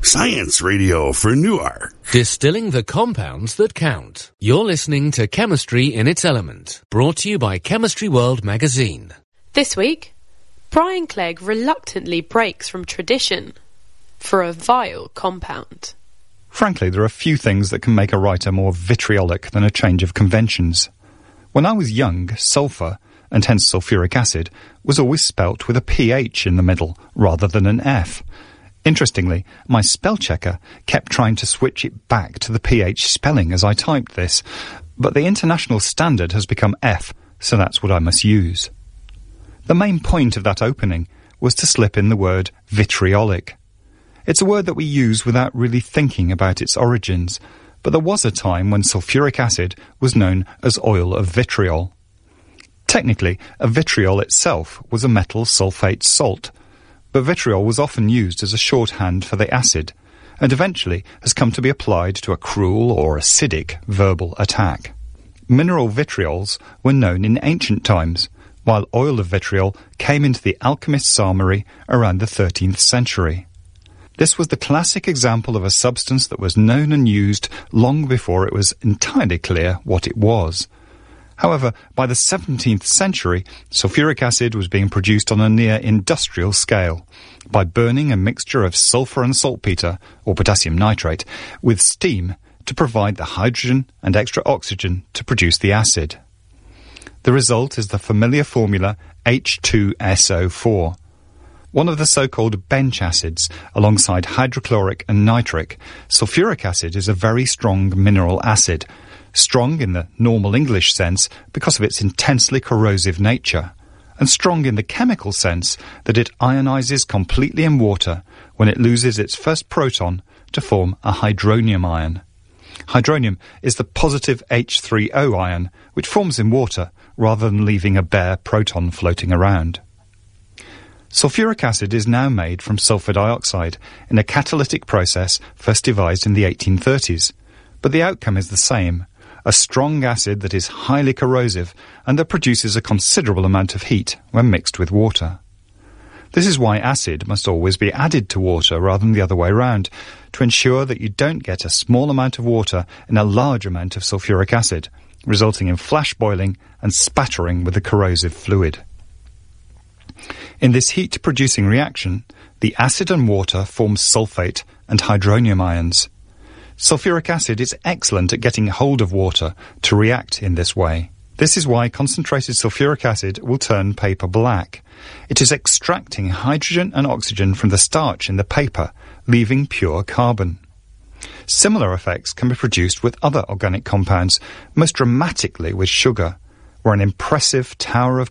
Science radio for Newark. Distilling the compounds that count. You're listening to Chemistry in its Element, brought to you by Chemistry World magazine. This week, Brian Clegg reluctantly breaks from tradition for a vile compound. Frankly, there are few things that can make a writer more vitriolic than a change of conventions. When I was young, sulphur, and hence sulphuric acid, was always spelt with a PH in the middle rather than an F. Interestingly, my spell checker kept trying to switch it back to the PH spelling as I typed this, but the international standard has become F, so that's what I must use. The main point of that opening was to slip in the word vitriolic. It's a word that we use without really thinking about its origins, but there was a time when sulphuric acid was known as oil of vitriol. Technically, a vitriol itself was a metal sulfate salt, but vitriol was often used as a shorthand for the acid, and eventually has come to be applied to a cruel or acidic verbal attack. Mineral vitriols were known in ancient times, while oil of vitriol came into the alchemist's armoury around the 13th century. This was the classic example of a substance that was known and used long before it was entirely clear what it was. However, by the 17th century, sulphuric acid was being produced on a near-industrial scale, by burning a mixture of sulphur and saltpeter, or potassium nitrate, with steam to provide the hydrogen and extra oxygen to produce the acid. The result is the familiar formula H2SO4. One of the so-called bench acids, alongside hydrochloric and nitric, sulphuric acid is a very strong mineral acid, strong in the normal English sense because of its intensely corrosive nature, and strong in the chemical sense that it ionizes completely in water when it loses its first proton to form a hydronium ion. Hydronium is the positive H3O ion, which forms in water rather than leaving a bare proton floating around. Sulphuric acid is now made from sulphur dioxide in a catalytic process first devised in the 1830s, but the outcome is the same. A strong acid that is highly corrosive and that produces a considerable amount of heat when mixed with water. This is why acid must always be added to water rather than the other way round, to ensure that you don't get a small amount of water in a large amount of sulphuric acid, resulting in flash boiling and spattering with the corrosive fluid. In this heat-producing reaction, the acid and water form sulfate and hydronium ions. Sulphuric acid is excellent at getting hold of water to react in this way. This is why concentrated sulphuric acid will turn paper black. It is extracting hydrogen and oxygen from the starch in the paper, leaving pure carbon. Similar effects can be produced with other organic compounds, most dramatically with sugar, where an impressive tower of